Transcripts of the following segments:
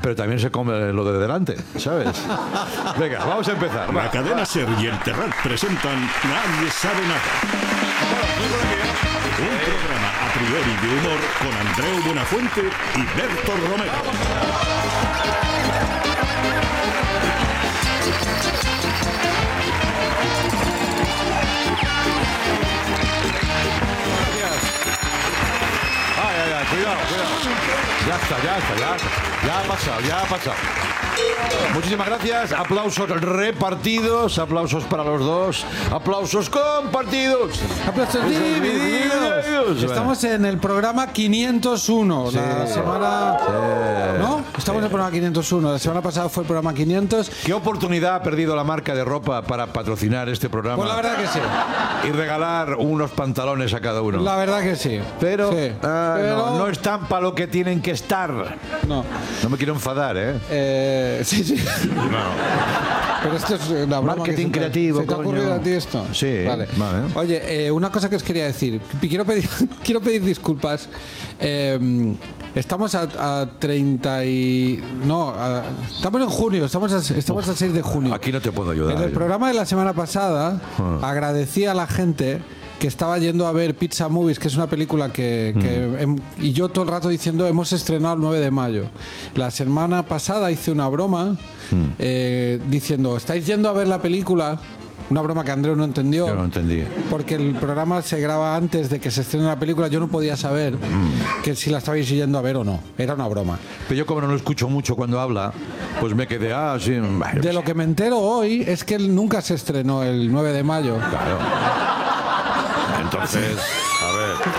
pero también se come lo de delante, ¿sabes? Venga, vamos a empezar. La cadena SER y el Terrat presentan Nadie sabe nada. Un programa a priori de humor con Andreu Buenafuente y Berto Romero. Cuidado. Ya ha pasado. Muchísimas gracias. Aplausos repartidos, aplausos para los dos, aplausos compartidos, aplausos divididos. Estamos en el programa 501. Sí. La semana... Sí. ¿No? Estamos en el programa 501. La semana pasada fue el programa 500. ¿Qué oportunidad ha perdido la marca de ropa para patrocinar este programa? Pues la verdad que sí. Y regalar unos pantalones a cada uno. La verdad que sí. Pero, sí. Pero... No están para lo que tienen que estar. No. No me quiero enfadar, ¿eh? Sí. No. Pero esto es una broma. Marketing creativo. ¿Se te ha ocurrido a ti esto? Sí. Vale. Oye, una cosa que os quería decir. Quiero pedir disculpas. Estamos a 30 y... No, estamos en junio. Estamos a 6 de junio. Aquí no te puedo ayudar. En el programa de la semana pasada agradecí a la gente que estaba yendo a ver Pizza Movies, que es una película y yo todo el rato diciendo hemos estrenado el 9 de mayo. La semana pasada hice una broma diciendo, ¿estáis yendo a ver la película? Una broma que Andreu no entendió. Yo no entendí. Porque el programa se graba antes de que se estrene la película. Yo no podía saber que si la estabais yendo a ver o no. Era una broma. Pero yo como no lo escucho mucho cuando habla, pues me quedé así. De lo que me entero hoy es que él nunca se estrenó el 9 de mayo. Claro. Entonces, a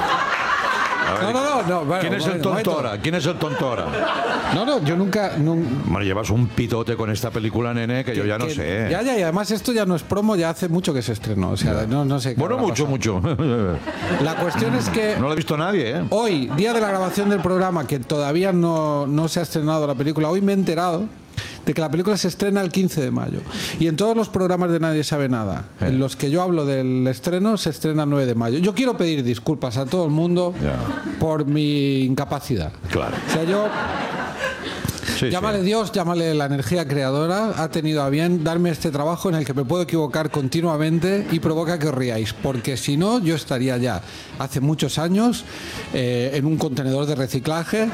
ver. No. Bueno, ¿Quién es el tontora? ¿Quién es el tontora? No, yo nunca... Bueno, llevas un pitote con esta película, nene, que yo ya no sé. Ya, y además esto ya no es promo, ya hace mucho que se estrenó. O sea, no sé qué. Bueno, mucho. La cuestión es que... No lo ha visto nadie, ¿eh? Hoy, día de la grabación del programa, que todavía no se ha estrenado la película, hoy me he enterado de que la película se estrena el 15 de mayo. Y en todos los programas de Nadie Sabe Nada, en los que yo hablo del estreno, se estrena el 9 de mayo. Yo quiero pedir disculpas a todo el mundo por mi incapacidad. Claro. O sea, yo... Llámale Dios, llámale la energía creadora, ha tenido a bien darme este trabajo en el que me puedo equivocar continuamente y provoca que os riáis, porque si no, yo estaría ya hace muchos años en un contenedor de reciclaje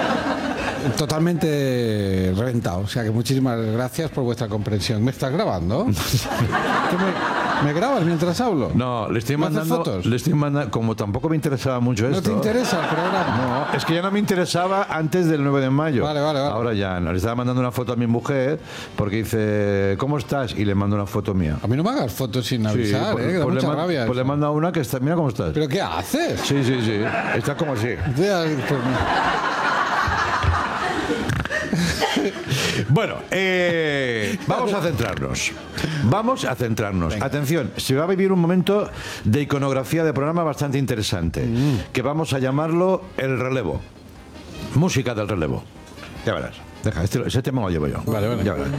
totalmente reventado. O sea que muchísimas gracias por vuestra comprensión. ¿Me estás grabando? ¿Me grabas mientras hablo? No, le estoy mandando fotos. Le estoy mandando, como tampoco me interesaba mucho esto. ¿No te interesa el programa? No, es que ya no me interesaba antes del 9 de mayo. Vale. Ahora ya no. Le estaba mandando una foto a mi mujer porque dice, ¿cómo estás? Y le mando una foto mía. A mí no me hagas fotos sin avisar, pues, que da mucha rabia. Pues le manda una que está, mira cómo estás. ¿Pero qué haces? Sí. Está como así. Bueno, vamos a centrarnos. Venga. Atención, se va a vivir un momento de iconografía de programa bastante interesante, que vamos a llamarlo el relevo. Música del relevo. Ya verás. Deja, ese tema lo llevo yo. Vale. Ya verás.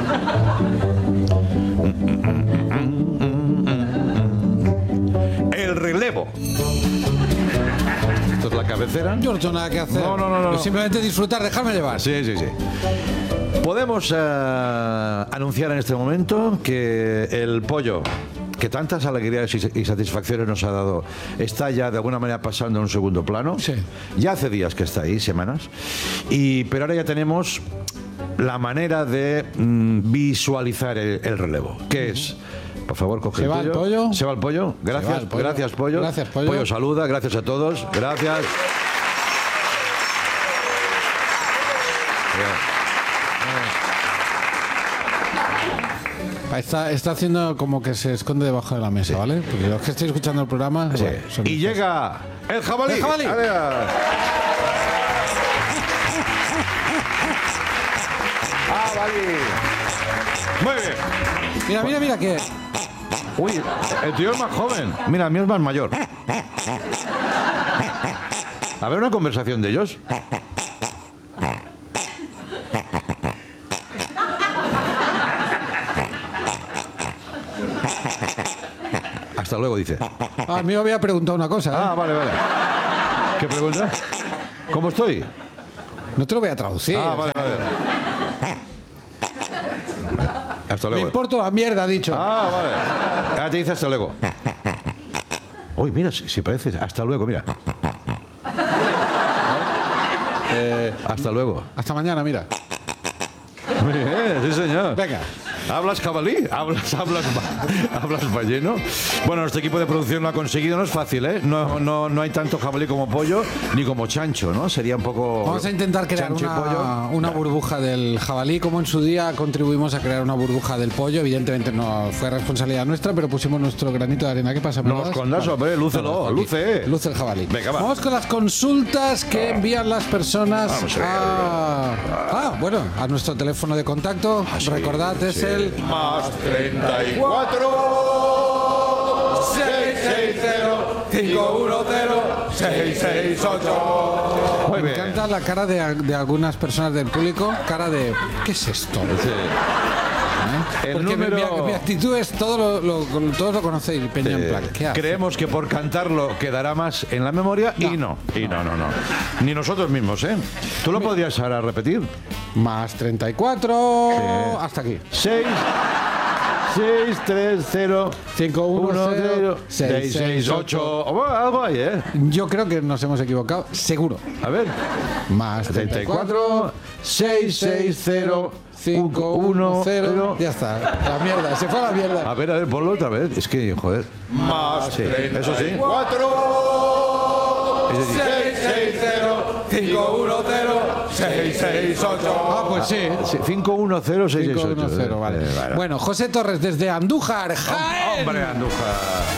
El relevo. Esto es la cabecera. Yo no tengo nada que hacer. No. Simplemente disfrutar, dejarme llevar. Sí. Podemos anunciar en este momento que el pollo, que tantas alegrías y satisfacciones nos ha dado, está ya de alguna manera pasando en un segundo plano. Sí. Ya hace días que está ahí, semanas. Pero ahora ya tenemos la manera de visualizar el relevo, que es... Por favor, coge el pollo. Se va el pollo. Gracias, pollo. Gracias, pollo. Pollo saluda, gracias a todos. Gracias. Está haciendo como que se esconde debajo de la mesa, ¿vale? Porque los que estáis escuchando el programa... Sí. Bueno, y llega el jabalí. ¡El jabalí! Muy bien. Mira que... Uy, el tío es más joven. Mira, el mío es más mayor. A ver una conversación de ellos. Hasta luego, dice. A mí me había preguntado una cosa. Ah, vale. ¿Qué pregunta? ¿Cómo estoy? No te lo voy a traducir. Vale. Hasta Me luego. importa la mierda, ha dicho. Vale. Ahora te dice hasta luego. Uy, mira, si parece. Hasta luego, mira. Hasta luego. Hasta mañana, mira. Muy bien, sí, señor. Venga. ¿Hablas jabalí? ¿Hablas balleno? Bueno, nuestro equipo de producción lo ha conseguido. No es fácil, ¿eh? No hay tanto jabalí como pollo, ni como chancho, ¿no? Sería un poco... Vamos a intentar crear chancho y pollo. una burbuja del jabalí, como en su día contribuimos a crear una burbuja del pollo. Evidentemente no fue responsabilidad nuestra, pero pusimos nuestro granito de arena. ¿Qué pasa? ¿Me No lo lo das? escondas, hombre, lúcelo, Aquí. luce. Luce el jabalí. Venga, va. Vamos con las consultas que envían las personas Vamos a bueno, a nuestro teléfono de contacto. sí, Recordad, es sí. el Más 34 660 510 668. Muy Me bien. encanta la cara de algunas personas del público, cara de ¿qué es esto? El Porque número... mi actitud es todos lo conocéis, Peña, en plan, ¿qué hace? Creemos que por cantarlo quedará más en la memoria y no. Ni nosotros mismos, ¿eh? ¿Tú lo podrías ahora repetir? Más 34 Sí. hasta aquí. 6 3 0 510 668. Algo hay, ¿eh? Yo creo que nos hemos equivocado, seguro. A ver. Más 34 660 510. Ya está. La mierda, se fue a la mierda. A ver, ponlo otra vez. Es que, joder. Más. Sí, eso sí. 660 Ah, pues sí. 510 668. 510, vale. Bueno, José Torres desde Andújar, Jaén. Hombre, Andújar.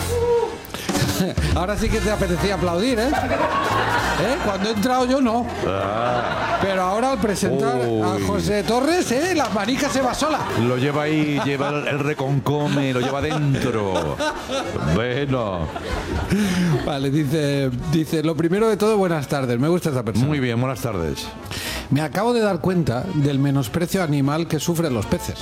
Ahora sí que te apetecía aplaudir, ¿eh? Cuando he entrado yo no. Pero ahora al presentar a José Torres, la manica se va sola. Lo lleva ahí, lleva el reconcome, lo lleva dentro. Bueno. Vale, dice, lo primero de todo, buenas tardes. Me gusta esta persona. Muy bien, buenas tardes. Me acabo de dar cuenta del menosprecio animal que sufren los peces.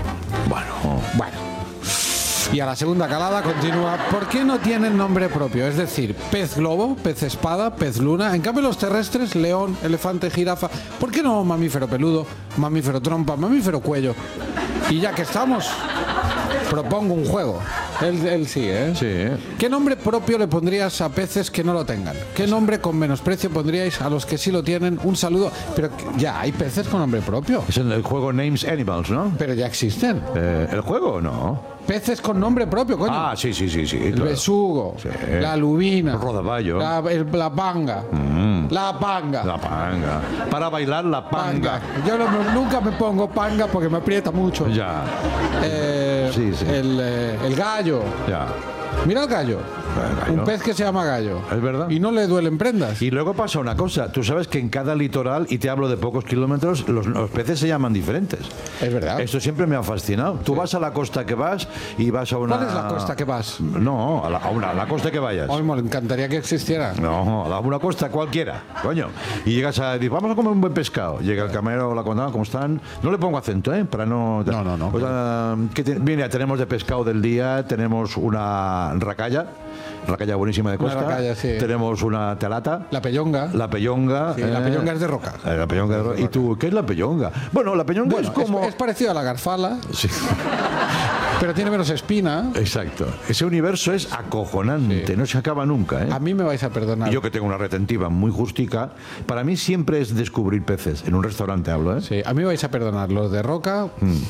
Bueno. Y a la segunda calada continúa. ¿Por qué no tienen nombre propio? Es decir, pez globo, pez espada, pez luna. En cambio los terrestres, león, elefante, jirafa. ¿Por qué no mamífero peludo, mamífero trompa, mamífero cuello? Y ya que estamos, propongo un juego. Él sí, ¿eh? Sí. ¿Qué nombre propio le pondrías a peces que no lo tengan? ¿Qué nombre con menosprecio pondríais a los que sí lo tienen? Un saludo. Pero ya hay peces con nombre propio. Es el juego Names Animals, ¿no? Pero ya existen. ¿El juego no? Peces con nombre propio, coño. Ah, sí. El Claro. besugo, Sí. la lubina, El rodaballo. la panga, la panga. La panga. Para bailar la panga. Yo nunca me pongo panga porque me aprieta mucho. Ya. Sí. El gallo. Ya. Mira el gallo. El gallo. Un pez que se llama gallo. Es verdad. Y no le duelen prendas. Y luego pasa una cosa. Tú sabes que en cada litoral, y te hablo de pocos kilómetros, los peces se llaman diferentes. Es verdad. Esto siempre me ha fascinado. Tú vas a la costa que vas y vas a una... ¿Cuál es la costa que vas? No, a la costa que vayas. Ay, me encantaría que existiera. No, a una costa cualquiera, coño. Y llegas a decir, vamos a comer un buen pescado. Llega el camarero o la contadora, ¿cómo están? No le pongo acento, ¿eh? Para no... No. Pues, mira, tenemos de pescado del día, tenemos una racalla buenísima de Una costa. racalla, sí. Tenemos una telata. La pellonga. La pellonga. Sí, la pellonga es de roca. La pellonga de roca. ¿Y tú qué es la pellonga? Bueno, la pellonga Bueno, es como... es parecido a la garfala, Sí. pero tiene menos espina. Exacto. Ese universo es acojonante, no se acaba nunca, ¿eh? A mí me vais a perdonar. Y yo que tengo una retentiva muy justica, para mí siempre es descubrir peces. En un restaurante hablo, ¿eh? Sí, a mí vais a perdonar. Los de roca.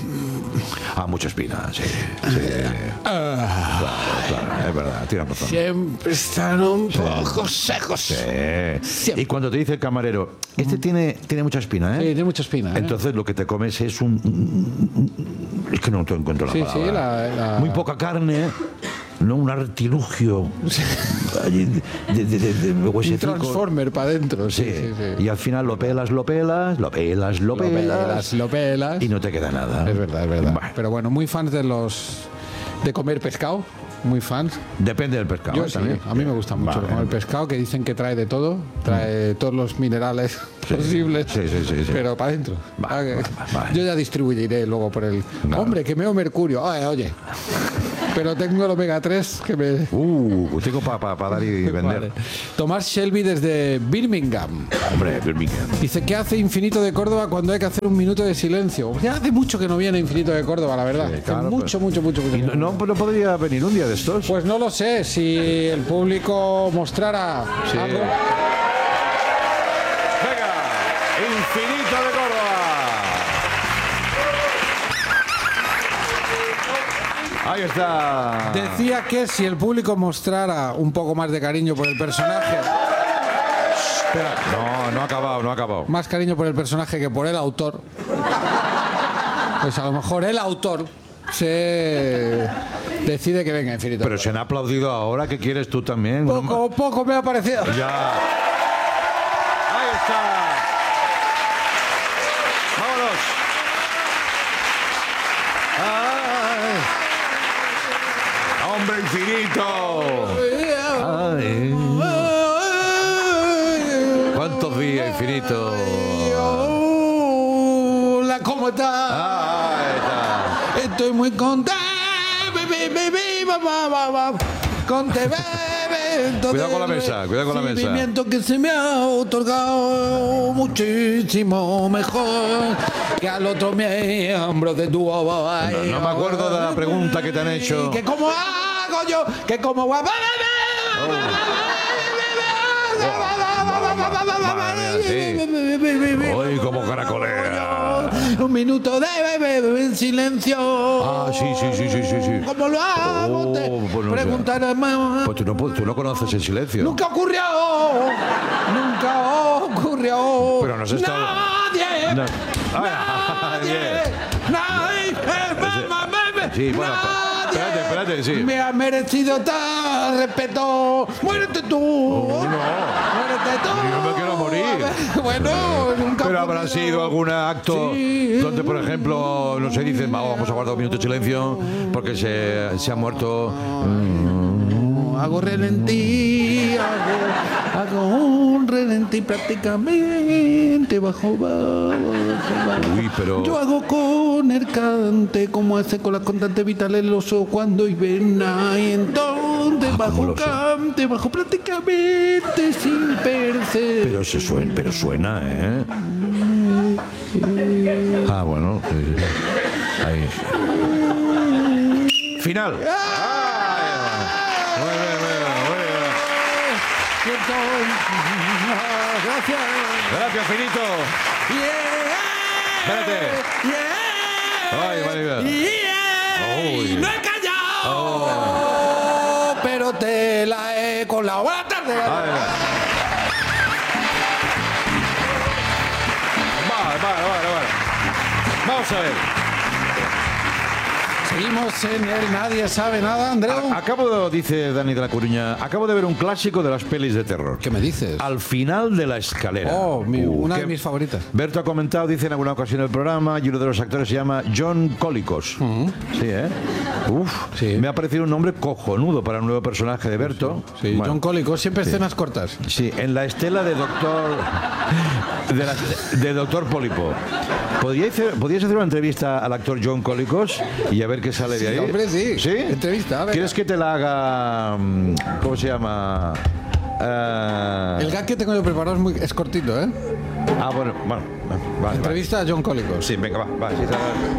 Mucha espina, sí. Claro, es verdad, tienes razón. Siempre están un poco secos. Sí. Y cuando te dice el camarero, este tiene mucha espina, Sí, ¿eh? tiene mucha espina. Entonces lo que te comes es es que no te encuentro la Sí, palabra. sí, Muy poca carne, no un artilugio allí de un huesecico. transformer para adentro. Sí, Sí. sí, sí. Y al final lo pelas Lo pelas. y no te queda nada. Es verdad. Bueno, Pero bueno, muy fans de comer pescado. Muy fans. depende del pescado. Yo ¿eh? sí, También. a mí me gusta mucho Vale. comer pescado, que dicen que trae de todo, trae todos los minerales posibles, Sí. pero para adentro. Vale. Yo ya distribuiré luego por el... No. Hombre, que meo mercurio. Oye. pero tengo el omega 3 que me... Tengo para dar y vender. Vale. Tomás Shelby desde Birmingham. Hombre, Birmingham. Dice, ¿qué hace Infinito de Córdoba cuando hay que hacer un minuto de silencio? Ya hace mucho que no viene Infinito de Córdoba, la verdad. Sí, claro, Hace mucho. ¿Y no podría venir un día de estos? Pues no lo sé, si el público mostrara algo. Venga, Infinito de Córdoba. Ahí está. Decía que si el público mostrara un poco más de cariño por el personaje, Espera. No ha acabado. más cariño por el personaje que por el autor, pues a lo mejor el autor se decide que venga Infinito. Pero se han aplaudido ahora, ¿qué quieres tú también? Poco me ha parecido. Ya. Ahí está. Vámonos. ¡Ay! ¡Hombre Infinito! ¡Ay! ¿Cuántos días, Infinito? Hola, ¿cómo estás? Ahí está. Estoy muy contento. Contento. Cuidado con la mesa, cuidado con la mesa. Sentimiento que se me ha otorgado muchísimo mejor que al otro miembro de tu voz. No me acuerdo de la pregunta que te han hecho. Que cómo hago yo, que cómo va. Hoy como caracolea. Un minuto de silencio. Ah, sí. ¿Cómo lo hago? Pues no sé. Preguntar a mamá. Pues tú no conoces el silencio. Nunca ocurrió. Pero nos está... Nadie. No. Nadie. Sí, bueno, Nadie espérate, sí. me ha merecido tal respeto. Muérete tú. Muérete tú. Yo me quiero morir. Bueno, nunca. Pero habrá sido algún acto donde, por ejemplo, no se dice, vamos a guardar un minuto de silencio porque se ha muerto. Hago relentí, hago un relentí prácticamente bajo. Uy, pero... Yo hago con el cante como hace con las constantes vitales el oso cuando hiberna y entonces ¿cómo bajo lo sé? cante, bajo prácticamente sin perder. Pero suena, ¿eh? Ah, bueno. Ahí. Final. Muy bien. Gracias. Gracias, Finito. Espérate. Ay, vale. Uy. No he callado, pero te la he colado. Buenas tardes. Vale. Vamos a ver. Seguimos en el Nadie Sabe Nada, Andreu. Dice Dani de la Coruña, acabo de ver un clásico de las pelis de terror. ¿Qué me dices? Al final de la escalera. Una de que mis favoritas. Berto ha comentado, dice en alguna ocasión en el programa, y uno de los actores se llama John Colicos. Sí, ¿eh? Sí. Me ha parecido un nombre cojonudo para un nuevo personaje de Berto. Sí, Bueno, John Colicos, siempre escenas cortas. sí, en la estela de Doctor Pólipo. ¿Podríais hacer una entrevista al actor John Colicos y a ver qué sale de ahí? Hombre, sí. ¿Sí? Entrevista, venga. ¿Quieres que te la haga... ¿Cómo se llama? El gag que tengo yo preparado es cortito, ¿eh? Bueno, vale. Entrevista a John Colicos. Sí, venga, va. Sí,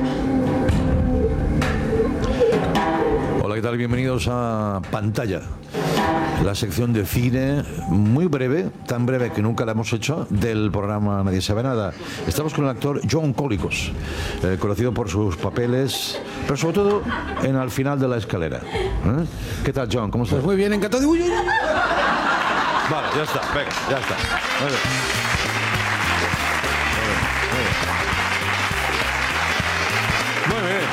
hola, ¿qué tal? Bienvenidos a Pantalla, la sección de cine muy breve, tan breve que nunca la hemos hecho, del programa Nadie Sabe Nada. Estamos con el actor John Colicos, conocido por sus papeles, pero sobre todo en Al final de la escalera. ¿Qué tal, John? ¿Cómo estás? Pues muy bien, encantado. Uy. Vale, ya está, venga, ya está. Muy bien. Muy bien.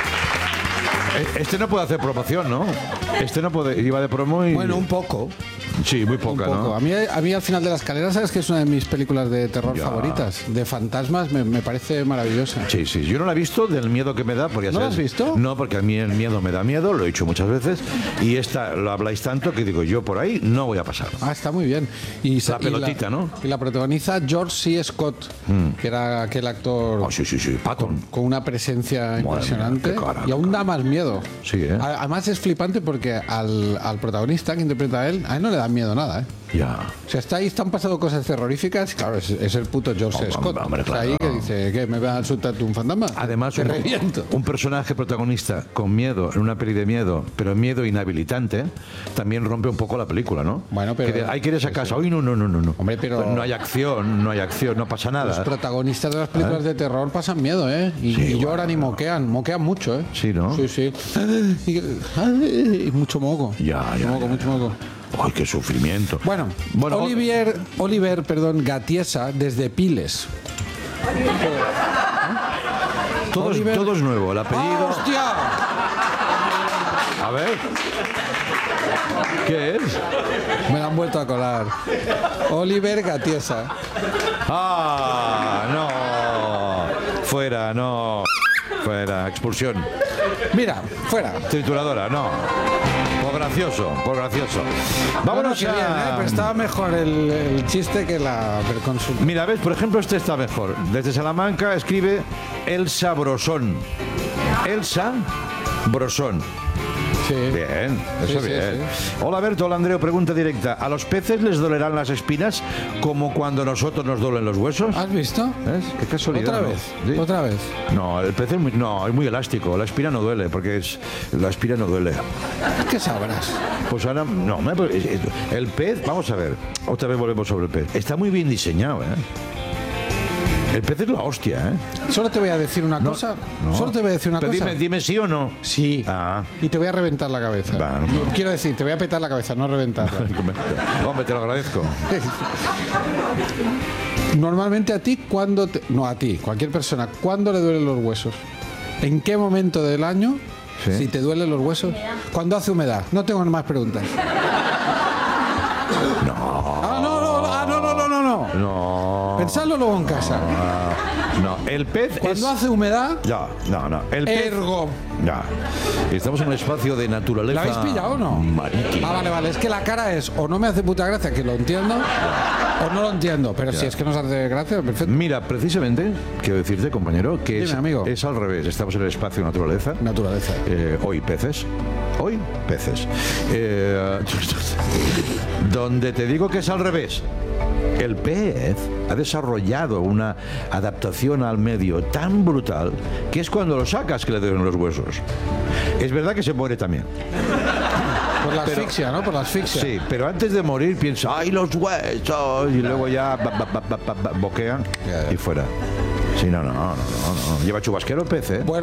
Este no puede hacer promoción, ¿no? Este no puede, iba de promo y... Bueno, un poco. Sí, muy poca, Un poco. ¿no? A mí al final de la escalera, sabes que es una de mis películas de terror Ya. favoritas. De fantasmas me parece maravillosa. Sí, sí. Yo no la he visto del miedo que me da, porque ya ¿No la sabes- has visto? No, porque a mí el miedo me da miedo, lo he dicho muchas veces, y esta lo habláis tanto que digo, yo por ahí no voy a pasar. Ah, está muy bien. La pelotita, ¿no? Y la protagoniza George C. Scott, que era aquel actor Oh, sí, sí, sí, Patton. con una presencia impresionante mía, qué cara, y aún qué da más miedo. Sí, ¿eh? Además es flipante porque al protagonista que interpreta a él no le da miedo nada, ¿eh? Ya. O sea, están pasando cosas terroríficas. Claro, es el puto George Hombre, Scott. hombre, O sea, claro. ahí que dice, ¿qué? ¿Me vas a insultar tú un fantasma? Además, te reviento. un personaje protagonista con miedo en una peli de miedo, pero miedo inhabilitante, también rompe un poco la película, ¿no? Bueno, pero- Que hay que ir a esa casa. Hoy no. Hombre, pero- No hay acción, no pasa Los nada. protagonistas de las películas de terror pasan miedo, ¿eh? Y, Sí, y lloran bueno. y moquean mucho, ¿eh? Sí, ¿no? Sí. Y mucho moco. Ya, Mucho moco. Ay, qué sufrimiento. Bueno, Oliver, Gatiesa, desde Piles. todo, Oliver- todo es nuevo, el ¡Ah, apellido. ¡Hostia! A ver. ¿Qué es? Me la han vuelto a colar. Oliver Gatiesa. Ah, no. Fuera, no. Fuera, expulsión. Mira, fuera. Trituradora, no. Por gracioso. Vámonos Vámonos bien, pero estaba mejor el chiste que la consulta. Mira, ves, por ejemplo, este está mejor. Desde Salamanca escribe Elsa Brosón. Elsa Brosón. Sí. Bien, eso Sí, sí, bien. Hola Berto, hola Andreu, pregunta directa. ¿A los peces les dolerán las espinas como cuando a nosotros nos duelen los huesos? ¿Has visto? ¿Ves? Qué casualidad. Otra ¿no? vez. Sí. Otra vez. No, el pez es muy elástico. La espina no duele, porque la espina no duele. ¿Qué sabrás? Pues ahora, no, el pez, vamos a ver, otra vez volvemos sobre el pez. Está muy bien diseñado, ¿eh? El pez es la hostia, ¿eh? Solo te voy a decir una cosa. No. Solo te voy a decir una Pero cosa. dime sí o no. Sí. Ah. Y te voy a reventar la cabeza. Va, no. Quiero decir, te voy a petar la cabeza, no reventarla. Hombre, te lo agradezco. Normalmente a ti, no a ti, cualquier persona, ¿cuándo le duelen los huesos? ¿En qué momento del año, Sí. si te duelen los huesos? Cuando hace humedad. No tengo más preguntas. No. No. No. Pensadlo luego en casa. No, el pez Cuando es... hace humedad, No. El pez... ergo. Ya. Estamos en un espacio de naturaleza... ¿La habéis pillado o no? Marítima. Ah, vale. Es que la cara es o no me hace puta gracia, que lo entiendo, o no lo entiendo. Pero si es que nos hace gracia, perfecto. Mira, precisamente, quiero decirte, compañero, que Dime, amigo. es al revés. Estamos en el espacio de naturaleza. Naturaleza. Hoy peces. Donde te digo que es al revés. El pez ha desarrollado una adaptación al medio tan brutal que es cuando lo sacas que le duelen los huesos. Es verdad que se muere también. Por la asfixia, ¿no? Por la asfixia. Sí, pero antes de morir piensa, ¡ay, los huesos! Y luego ya boquea Ya. y fuera. Sí, no. Lleva chubasquero el pez, ¿eh? Bueno,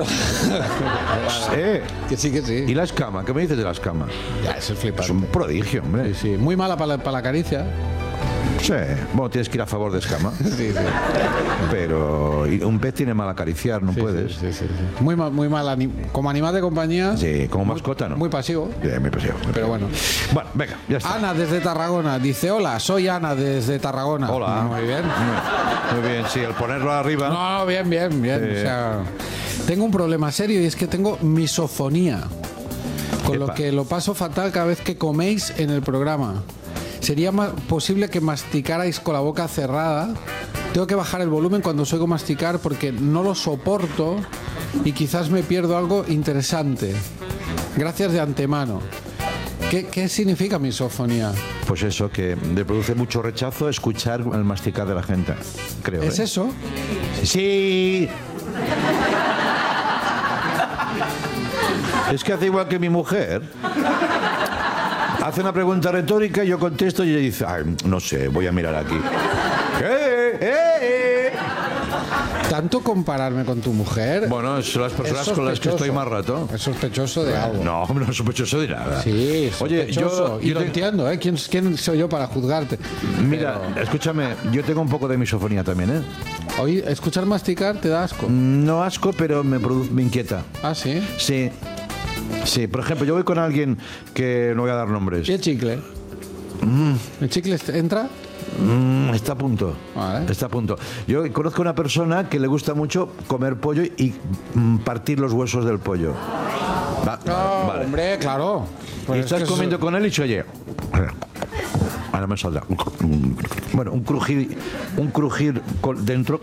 que sí, que sí. ¿Y la escama? ¿Qué me dices de la escama? Ya, es el Es flipante. un prodigio, hombre. Sí, sí. Muy mala para la caricia. Sí, bueno, tienes que ir a favor de escama. Sí, sí. Pero un pez tiene mal acariciar, no puedes. Sí. Muy mal. Como animal de compañía. Sí, como mascota, ¿no? Muy pasivo. Muy pasivo. Pero bueno. Bueno, venga, ya está. Ana desde Tarragona dice: hola, soy Ana desde Tarragona. Hola. Muy bien. Muy bien, sí, el ponerlo arriba. No, bien. O sea, tengo un problema serio y es que tengo misofonía. Con lo Epa. que lo paso fatal cada vez que coméis en el programa. ¿Sería posible que masticarais con la boca cerrada? Tengo que bajar el volumen cuando os oigo masticar porque no lo soporto y quizás me pierdo algo interesante. Gracias de antemano. ¿Qué significa misofonía? Pues eso, que le produce mucho rechazo escuchar el masticar de la gente, creo. ¿Es eso? Sí. Es que hace igual que mi mujer. Hace una pregunta retórica, yo contesto y ella dice, ay, no sé, voy a mirar aquí. ¿Tanto compararme con tu mujer? Bueno, son las personas Es con las que estoy sospechoso. más rato. Es sospechoso de algo. No, hombre, no es sospechoso de nada. Sí, Oye, sospechoso. Y lo entiendo, ¿eh? ¿Quién soy yo para juzgarte? Mira, escúchame, yo tengo un poco de misofonía también, ¿eh? Hoy escuchar masticar te da asco. No asco, pero me inquieta. Ah, sí. Sí. Sí, por ejemplo, yo voy con alguien que no voy a dar nombres. ¿Y el chicle? ¿El chicle entra? Está a punto. Vale. Está a punto. Yo conozco una persona que le gusta mucho comer pollo y partir los huesos del pollo. Vale. Hombre, claro. Y Pues estás es que comiendo con él y dice, oye, ahora me saldrá. Bueno, un crujir dentro.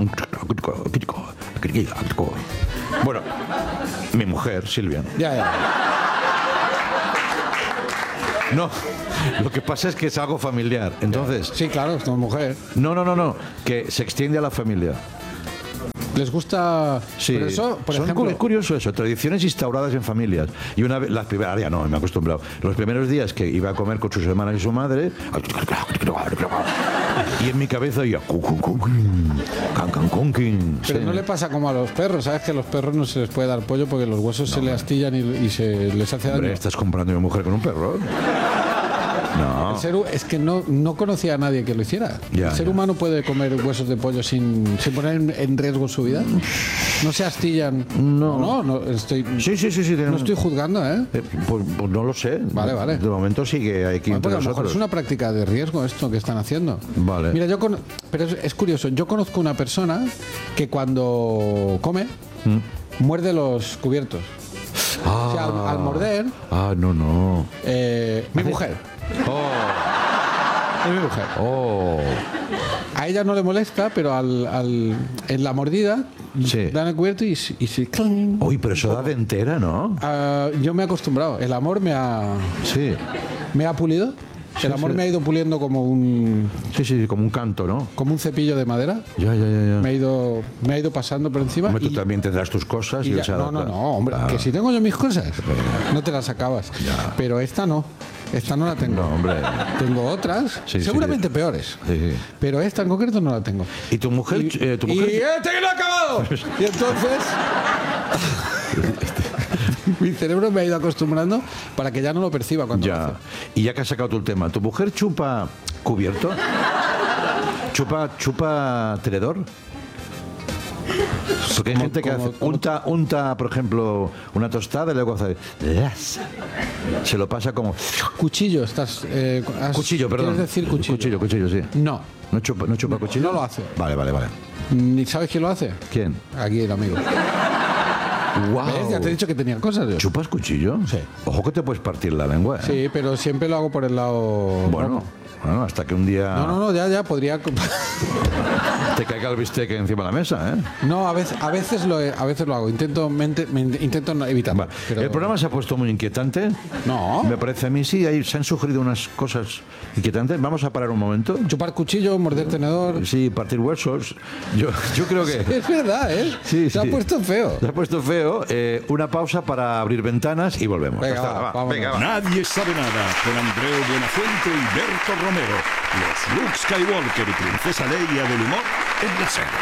Bueno, mi mujer, Silvia. Ya. No, lo que pasa es que es algo familiar. Entonces, Sí, claro, es tu mujer. no, que se extiende a la familia. ¿Les gusta? Sí, Pero eso, por son ejemplo, curioso eso, tradiciones instauradas en familias. Y una vez, las primeras, ya no, me he acostumbrado. Los primeros días que iba a comer con sus hermanas y su madre, y en mi cabeza oía, pero no le pasa como a los perros, ¿sabes? Que a los perros no se les puede dar pollo porque los huesos se le astillan y se les hace daño. Hombre, ¿estás comprando a mi mujer con un perro? No. Es que no conocía a nadie que lo hiciera. Ya, ¿El ser ya. humano puede comer huesos de pollo sin poner en riesgo su vida? ¿No se astillan? No estoy... Sí. No estoy juzgando, ¿eh? Pues no lo sé. Vale. De momento sigue aquí Bueno, entre pues a lo mejor nosotros. es una práctica de riesgo esto que están haciendo. Vale. Mira, pero es curioso. Yo conozco una persona que cuando come muerde los cubiertos. O sea, al morder, No. mi mujer. Es mi mujer. A ella no le molesta, pero en la mordida Sí. dan el cubierto y se... ¡cling! Uy, pero eso da de entera, ¿no? Yo me he acostumbrado. El amor me ha pulido. El amor me ha ido puliendo como un Sí, como un canto, ¿no? cepillo de madera. Ya. Me ha ido pasando por encima. Hombre, tú y- también tendrás tus cosas y y él ya- se no, adapta. hombre, Ah. que si tengo yo mis cosas, no te las acabas. Pero esta no la tengo. No, hombre. Tengo otras, Sí, seguramente peores. Sí. Pero esta en concreto no la tengo. ¿Y tu mujer? Y este que no ha acabado. Y entonces mi cerebro me ha ido acostumbrando para que ya no lo perciba cuando lo Ya. hace. Y ya que has sacado tú el tema, ¿tu mujer chupa cubierto? ¿Chupa tenedor? Porque hay gente que hace, unta, por ejemplo, una tostada y luego hace... Se lo pasa como... Cuchillo, Cuchillo, perdón. ¿Quieres decir cuchillo? Cuchillo, sí. No. ¿No chupa cuchillo? No lo hace. Vale. ¿Ni sabes quién lo hace? ¿Quién? Aquí el amigo. Wow. ¿Ves? Ya te he dicho que tenía cosas yo. ¿Chupas cuchillo? Sí. Ojo que te puedes partir la lengua, ¿eh? Sí, pero siempre lo hago por el lado... Bueno, hasta que un día No, ya, podría... te caiga el bistec encima de la mesa, ¿eh? No, a veces lo hago. Intento no evitarlo. Va. pero- El programa se ha puesto muy inquietante. No. Me parece a mí, sí, ahí se han sugerido unas cosas inquietantes. Vamos a parar un momento. Chupar cuchillo, morder tenedor... Sí, partir huesos. Yo creo que... Es verdad, ¿eh? Sí, Se ha puesto feo. Se ha puesto feo. Una pausa para abrir ventanas y volvemos. Venga, Hasta va, ahora, vámonos. venga, va. Nadie sabe nada con Andreu Buenafuente y Berto Romero. Los Luke Skywalker y Princesa Leia del humor en la serie.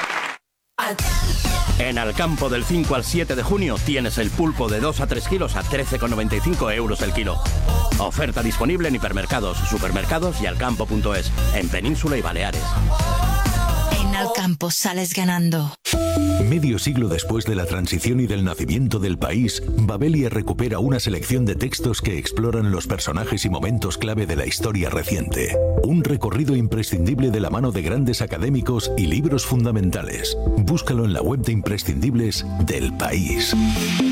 En Alcampo del 5 al 7 de junio tienes el pulpo de 2 a 3 kilos a 13,95 euros el kilo. Oferta disponible en hipermercados, supermercados y alcampo.es, en Península y Baleares. En Alcampo sales ganando. Medio siglo después de la transición y del nacimiento del país, Babelia recupera una selección de textos que exploran los personajes y momentos clave de la historia reciente. Un recorrido imprescindible de la mano de grandes académicos y libros fundamentales. Búscalo en la web de imprescindibles del país.